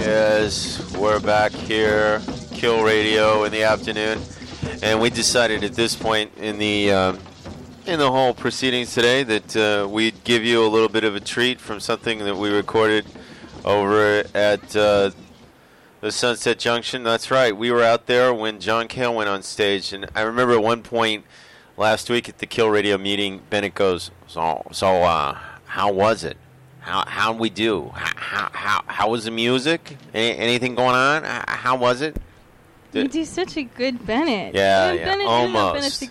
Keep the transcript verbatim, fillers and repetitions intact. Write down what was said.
Yes, we're back here, Kill Radio in the afternoon, and we decided at this point in the uh, in the whole proceedings today that uh, we'd give you a little bit of a treat from something that we recorded over at uh, the Sunset Junction. That's right, we were out there when John Cale went on stage, and I remember at one point last week at the Kill Radio meeting, Bennett goes, "So, so uh, how was it? How how'd we do? How how how was the music? Any, anything going on? How was it?" You do such a good Bennett. Yeah, and yeah, Bennett, almost. Bennett's a